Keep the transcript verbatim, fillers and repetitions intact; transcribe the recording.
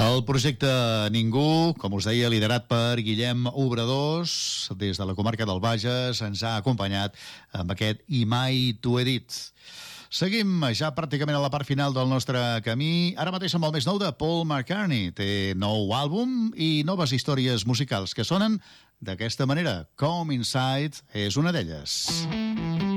El projecte Ningú, com us deia, liderat per Guillem Obradors, des de la comarca del Bages, ens ha acompanyat amb aquest I mai t'ho he dit. Seguim ja pràcticament a la part final del nostre camí, ara mateix amb el més nou de Paul McCartney. Té nou àlbum i noves històries musicals que sonen d'aquesta manera. Come Inside és una d'elles.